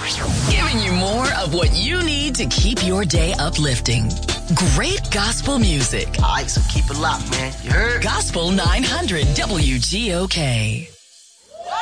Giving you more of what you need to keep your day uplifting. Great gospel music. All right, so keep it locked, man. You heard? Gospel 900 WGOK.